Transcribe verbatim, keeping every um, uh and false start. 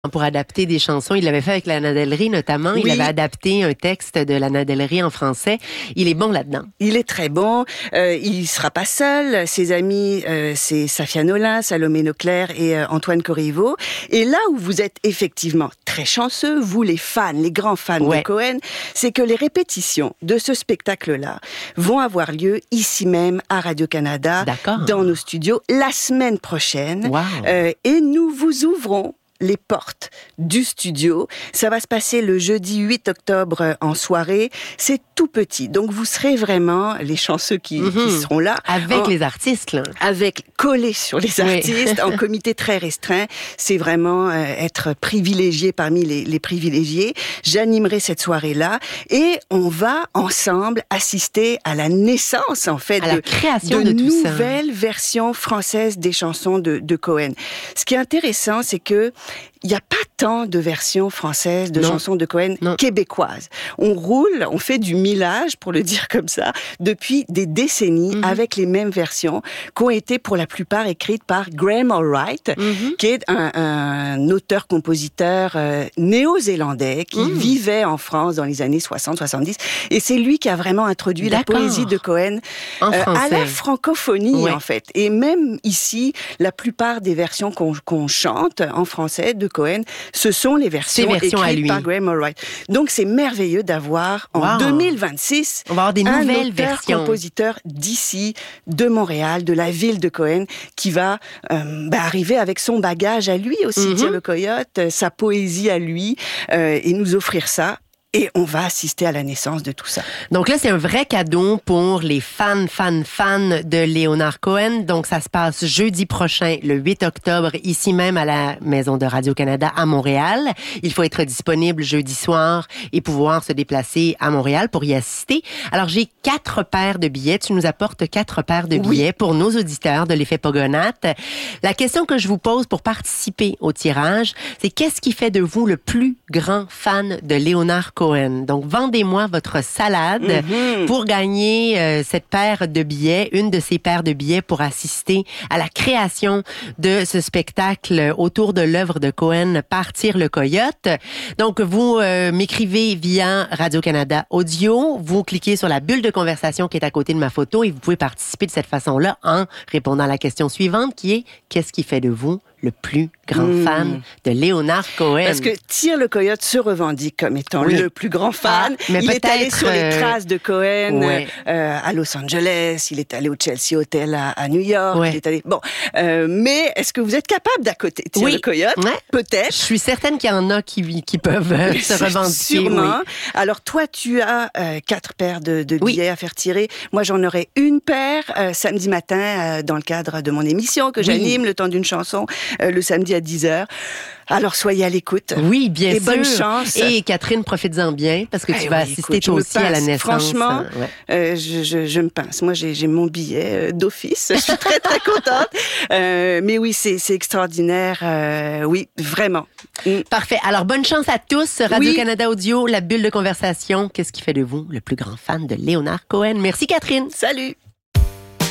pour adapter des chansons. Il l'avait fait avec Lana Del Rey notamment. Il Oui. avait adapté un texte de Lana Del Rey en français. Il est bon là-dedans. Il est très bon. Euh, il sera pas seul. Ses amis, euh, c'est Safia Nolin, Salomé Leclerc et euh, Antoine Corriveau. Et là où vous êtes effectivement très chanceux, vous les fans, les grands fans Ouais. de Cohen, c'est que les répétitions de ce spectacle-là vont avoir lieu ici même à Radio-Canada, D'accord. dans nos studios, la semaine prochaine. Wow. Euh, et nous vous ouvrons les portes du studio. Ça va se passer le jeudi huit octobre en soirée. C'est tout petit. Donc, vous serez vraiment les chanceux qui, Mm-hmm. qui seront là. Avec en, les artistes, là. Avec collés sur les Oui. artistes, en comité très restreint. C'est vraiment euh, être privilégié parmi les, les privilégiés. J'animerai cette soirée-là et on va ensemble assister à la naissance, en fait, À la de, création de de tout ça. nouvelles versions françaises des chansons de, de Cohen. Ce qui est intéressant, c'est que il n'y a pas tant de versions françaises de Non. chansons de Cohen Non. québécoises. On roule, on fait du millage, pour le dire comme ça, depuis des décennies Mm-hmm. avec les mêmes versions qui ont été pour la plupart écrites par Graham Allwright, Mm-hmm. qui est un, un auteur-compositeur euh, néo-zélandais qui Mm. vivait en France dans les années soixante soixante-dix. Et c'est lui qui a vraiment introduit la D'accord. poésie de Cohen En euh, à français. la francophonie, Ouais. en fait. Et même ici, la plupart des versions qu'on qu'on chante en français de Cohen, ce sont les versions, Ces versions à écrites lui. par Graham Allwright. Donc, c'est merveilleux d'avoir, en Wow. deux mille vingt-six, On va avoir des un nouvelles versions. auteur-compositeur d'ici, de Montréal, de la ville de Cohen, qui va euh, bah, arriver avec son bagage à lui aussi, Mm-hmm. Tire le Coyote, euh, sa poésie à lui, euh, et nous offrir ça. Et on va assister à la naissance de tout ça. Donc là, c'est un vrai cadeau pour les fans, fans, fans de Léonard Cohen. Donc, ça se passe jeudi prochain, le huit octobre, ici même à la Maison de Radio-Canada à Montréal. Il faut être disponible jeudi soir et pouvoir se déplacer à Montréal pour y assister. Alors, j'ai quatre paires de billets. Tu nous apportes quatre paires de Oui. billets pour nos auditeurs de l'effet Pogonate. La question que je vous pose pour participer au tirage, c'est qu'est-ce qui fait de vous le plus grand fan de Léonard Cohen? Donc, vendez-moi votre salade Mm-hmm. pour gagner euh, cette paire de billets, une de ces paires de billets pour assister à la création de ce spectacle autour de l'œuvre de Cohen, Partir le Coyote. Donc, vous euh, m'écrivez via Radio-Canada Audio, vous cliquez sur la bulle de conversation qui est à côté de ma photo et vous pouvez participer de cette façon-là en répondant à la question suivante qui est « Qu'est-ce qui fait de vous le plus grand Mm. fan de Léonard Cohen? » Parce que Tire le Coyote se revendique comme étant Oui. le plus grand fan. Ah, mais il est allé peut-être, sur les euh, traces de Cohen ouais. euh, à Los Angeles, il est allé au Chelsea Hotel à, à New York. Ouais. Il est allé... Bon, euh, mais est-ce que vous êtes capable d'à côté Tire Oui. le Coyote? Ouais. Je Peut-être. suis certaine qu'il y en a qui, qui peuvent euh, se revendiquer. Sûrement. oui. Alors toi, tu as euh, quatre paires de, de Oui. billets à faire tirer. Moi, j'en aurai une paire euh, samedi matin euh, dans le cadre de mon émission que Oui. j'anime le temps d'une chanson euh, le samedi à dix heures. Alors soyez à l'écoute. Oui, bien Et sûr. bonne chance. Et Catherine, profites-en bien parce que tu Eh vas oui, assister écoute, je toi me aussi à la pince. naissance. Franchement, Ouais. euh, je, je, je me pince. Moi, j'ai, j'ai mon billet euh, d'office. Je suis très, très contente. Euh, mais oui, c'est, c'est extraordinaire. Euh, oui, vraiment. Mm. Parfait. Alors, bonne chance à tous. Oui. Radio-Canada Audio, la bulle de conversation. Qu'est-ce qui fait de vous le plus grand fan de Léonard Cohen? Merci, Catherine. Salut!